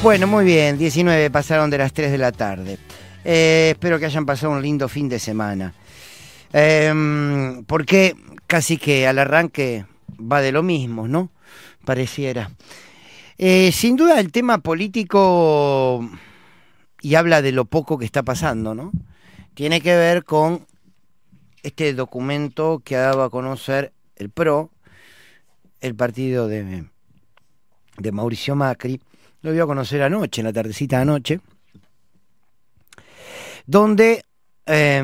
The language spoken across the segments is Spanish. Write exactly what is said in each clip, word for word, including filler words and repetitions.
Bueno, muy bien, diecinueve pasaron de las tres de la tarde. Eh, espero que hayan pasado un lindo fin de semana. Eh, porque casi que al arranque va de lo mismo, ¿no? Pareciera. Eh, sin duda el tema político, y habla de lo poco que está pasando, ¿no? Tiene que ver con este documento que ha dado a conocer el P R O, el partido de, de Mauricio Macri. Lo dio a conocer anoche, en la tardecita de anoche, donde eh,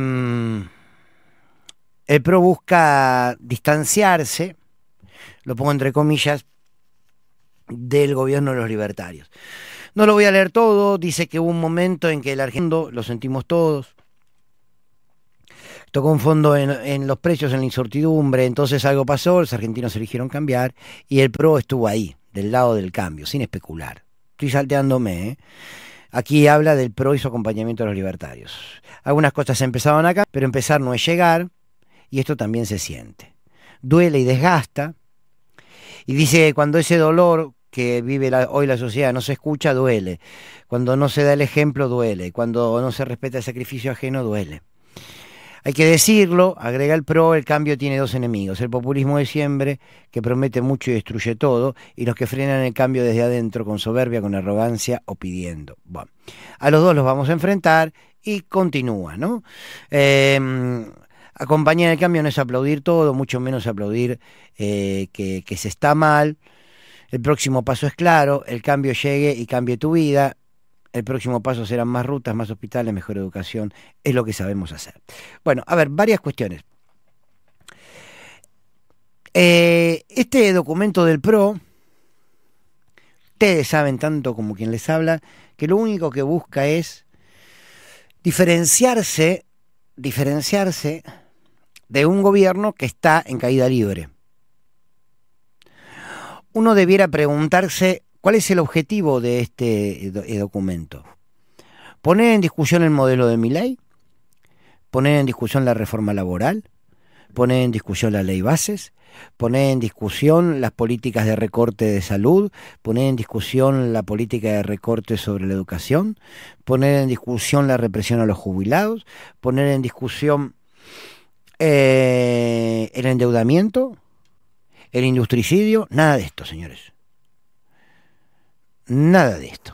el P R O busca distanciarse, lo pongo entre comillas, del gobierno de los libertarios. No lo voy a leer todo, dice que hubo un momento en que el argentino, lo sentimos todos, tocó un fondo en, en los precios, en la incertidumbre, entonces algo pasó, los argentinos eligieron cambiar y el P R O estuvo ahí, del lado del cambio, sin especular. Estoy salteándome, ¿eh? Aquí habla del P R O y su acompañamiento a los libertarios. Algunas cosas empezaban acá, pero empezar no es llegar, y esto también se siente. Duele y desgasta, y dice que cuando ese dolor que vive la, hoy la sociedad no se escucha, duele. Cuando no se da el ejemplo, duele. Cuando no se respeta el sacrificio ajeno, duele. Hay que decirlo, agrega el P R O, el cambio tiene dos enemigos: el populismo de siempre, que promete mucho y destruye todo, y los que frenan el cambio desde adentro con soberbia, con arrogancia o pidiendo. Bueno, a los dos los vamos a enfrentar y continúa, ¿no? Eh, acompañar el cambio no es aplaudir todo, mucho menos aplaudir eh, que, que se está mal. El próximo paso es claro: el cambio llegue y cambie tu vida. El próximo paso serán más rutas, más hospitales, mejor educación. Es lo que sabemos hacer. Bueno, a ver, varias cuestiones. Eh, este documento del P R O, ustedes saben tanto como quien les habla, que lo único que busca es diferenciarse, diferenciarse de un gobierno que está en caída libre. Uno debiera preguntarse: ¿cuál es el objetivo de este documento? ¿Poner en discusión el modelo de Milei? ¿Poner en discusión la reforma laboral? ¿Poner en discusión la ley bases? ¿Poner en discusión las políticas de recorte de salud? ¿Poner en discusión la política de recorte sobre la educación? ¿Poner en discusión la represión a los jubilados? ¿Poner en discusión eh, el endeudamiento? ¿El industricidio? Nada de esto, señores. Nada de esto.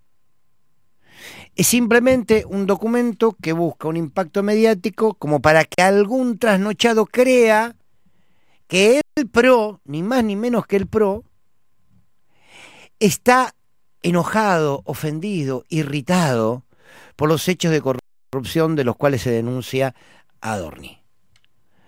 Es simplemente un documento que busca un impacto mediático como para que algún trasnochado crea que el P R O, ni más ni menos que el P R O, está enojado, ofendido, irritado por los hechos de corrupción de los cuales se denuncia a Adorni.